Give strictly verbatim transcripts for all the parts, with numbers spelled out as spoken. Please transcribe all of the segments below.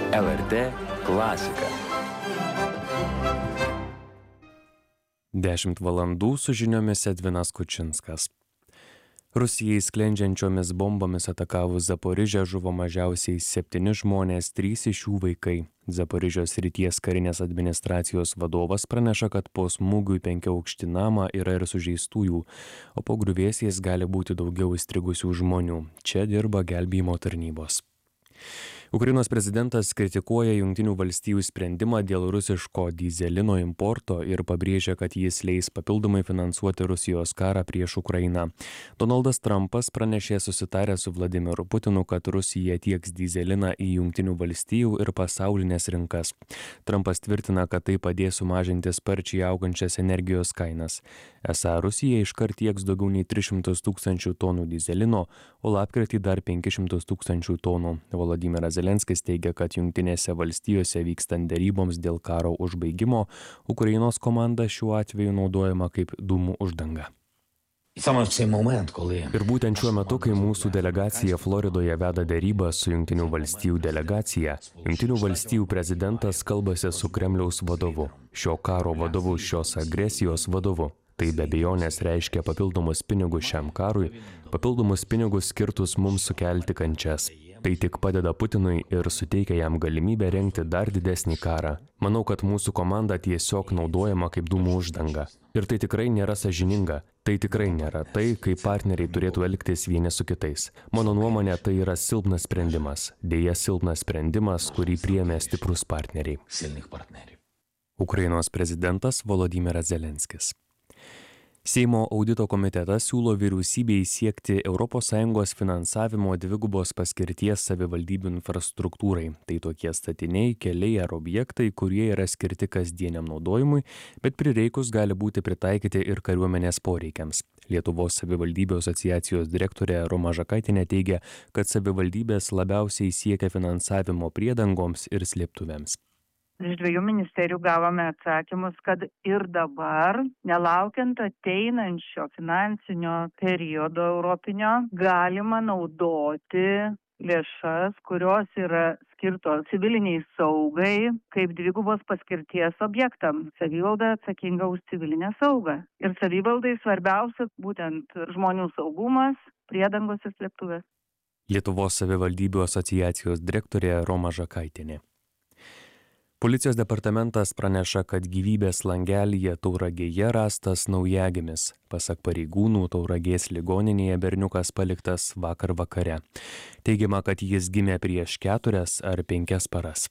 L R T klasika. Dešimt valandų su žiniomis Edvinas Kučinskas. Rusijai sklendžiančiomis bombomis atakavus Zaporižę žuvo mažiausiai septyni žmonės, trys iš jų vaikai. Zaporižės srities karinės administracijos vadovas praneša, kad po smūgių į penkiaaukštį namą yra ir sužeistųjų, o po griuvėsiais gali būti daugiau įstrigusių žmonių. Čia dirba gelbėjimo tarnybos. Ukrainos prezidentas kritikuoja Jungtinių valstijų sprendimą dėl rusiško dyzelino importo ir pabrėžia, kad jis leis papildomai finansuoti Rusijos karą prieš Ukrainą. Donaldas Trumpas pranešė susitaręs su Vladimiru Putinu, kad Rusija tieks dyzeliną į Jungtinių valstijų ir pasaulinės rinkas. Trumpas tvirtina, kad tai padės sumažinti sparčiai augančias energijos kainas. Esą Rusija iškart tieks daugiau nei tris šimtus tūkstančių tonų dyzelino, o lapkritį dar penkis šimtus tūkstančių tonų. Volodymyras Zelenskis teigia, kad Jungtinėse valstijose vykstant deryboms dėl karo užbaigimo, Ukrainos komanda šiuo atveju naudojama kaip dūmų uždanga. Ir būtent šiuo metu, kai mūsų delegacija Floridoje veda derybas su Jungtinių valstijų delegacija, Jungtinių valstijų prezidentas kalbasi su Kremliaus vadovu, šio karo vadovu, šios agresijos vadovu. Tai be abejonės reiškia papildomus pinigus šiam karui, papildomus pinigus skirtus mums sukelti kančias. Tai tik padeda Putinui ir suteikia jam galimybę rengti dar didesnį karą. Manau, kad mūsų komanda tiesiog naudojama kaip dūmų uždanga. Ir tai tikrai nėra sąžininga. Tai tikrai nėra tai, kaip partneriai turėtų elgtis vieni su kitais. Mano nuomonė, tai yra silpnas sprendimas. Deja, silpnas sprendimas, kurį priėmė stiprus partneriai. Ukrainos prezidentas Volodymyras Zelenskis. Seimo audito komitetas siūlo vyriausybei siekti Europos Sąjungos finansavimo dvigubos paskirties savivaldybių infrastruktūrai. Tai tokie statiniai, keliai ar objektai, kurie yra skirti kasdieniam naudojimui, bet prireikus gali būti pritaikyti ir kariuomenės poreikiams. Lietuvos savivaldybių asociacijos direktorė Roma Žakaitienė teigia, kad savivaldybės labiausiai siekia finansavimo priedangoms ir slėptuvėms. Iš dviejų ministerijų gavome atsakymus, kad ir dabar, nelaukiant ateinančio finansinio periodo europinio, galima naudoti lėšas, kurios yra skirtos civiliniai saugai, kaip dvigubos paskirties objektams. Savivalda atsakinga už civilinę saugą. Ir savivaldai svarbiausia būtent žmonių saugumas, priedangos ir slėptuvės. Lietuvos savivaldybių asociacijos direktorė Roma Žakaitienė. Policijos departamentas praneša, kad gyvybės langelyje Tauragėje rastas naujagimis. Pasak pareigūnų, Tauragės ligoninėje berniukas paliktas vakar vakare. Teigiama, kad jis gimė prieš keturias ar penkias paras.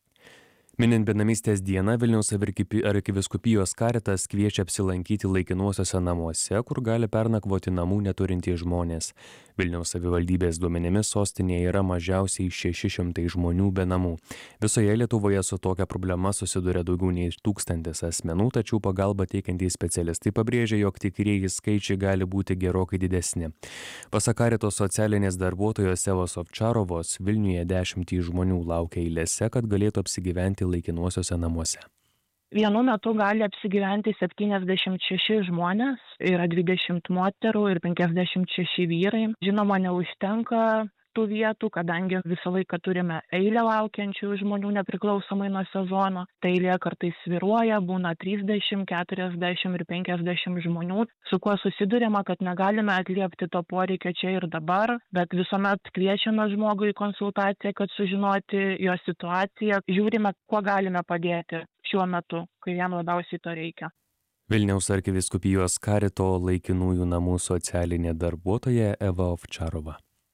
Minint benamystės dieną, Vilniaus arkivyskupijos karitas kviečia apsilankyti laikinuosiuose namuose, kur gali pernakvoti namų neturintys žmonės. Vilniaus savivaldybės duomenimis sostinėje yra mažiausiai šeši šimtai žmonių be namų. Visoje Lietuvoje su tokia problema susiduria daugiau nei tūkstantis asmenų, tačiau pagalbą teikiantys specialistai pabrėžia, jog tikrieji skaičiai gali būti gerokai didesni. Pasak karito socialinės darbuotojos Evos Ovčarovos, Vilniuje dešimtys žmonių laukia eilėse, kad galėtų apsigyventi laikinuosiuose namuose. Vienu metu gali apsigyventi septyniasdešimt šeši žmonės, yra dvidešimt moterų ir penkiasdešimt šeši vyrai. Žinoma, neužtenka tų vietų, kadangi visą laiką turime eilę laukiančių žmonių nepriklausomai nuo sezono. Ta eilė kartais svyruoja, būna trisdešimt, keturiasdešimt ir penkiasdešimt žmonių, su kuo susiduriama, kad negalime atliepti to poreikio čia ir dabar, bet visuomet kviečiame žmogų į konsultaciją, kad sužinoti jo situaciją, žiūrime, kuo galime padėti šiuo metu, kai jam labiausiai to reikia. Vilniaus arkivyskupijos karito laikinųjų namų socialinė darbuotoja Eva Ovčarova.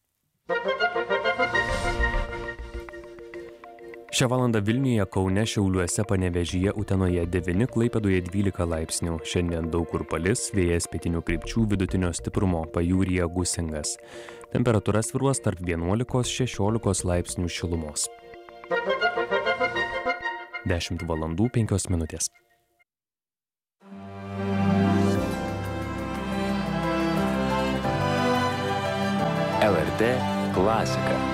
Šią valandą Vilniuje, Kaune, Šiauliuose, Panevėžyje, Utenoje devyni, Klaipėdoje dvylika laipsnių. Šiandien daug kur palis, vėjas pietinių krypčių vidutinio stiprumo, pajūryje gūsingas. Temperatūra svyruos tarp vienuolikos šešiolikos laipsnių šilumos. dešimt valandų penkios minutės. L R T klasika.